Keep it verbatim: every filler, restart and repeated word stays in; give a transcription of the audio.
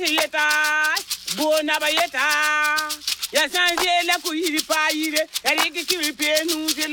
yeta bona ba yeta ya sanje la ku yiri pa yire eri ki ki pe nu